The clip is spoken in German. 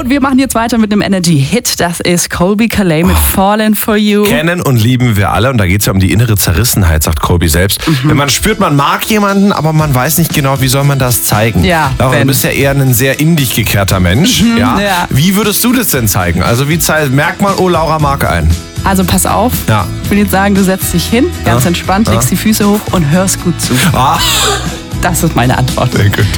Und wir machen jetzt weiter mit einem Energy-Hit. Das ist Colbie Caillat mit Fallen for You. Kennen und lieben wir alle und da geht es ja um die innere Zerrissenheit, sagt Colbie selbst. Wenn man spürt, man mag jemanden, aber man weiß nicht genau, wie soll man das zeigen. Ja, Laura, du bist ja eher ein sehr in dich gekehrter Mensch. Ja? Wie würdest du das denn zeigen? Also merkt man, oh, Laura mag einen. Also pass auf, ich will jetzt sagen, du setzt dich hin, ganz entspannt, legst die Füße hoch und hörst gut zu. Das ist meine Antwort. Sehr gut.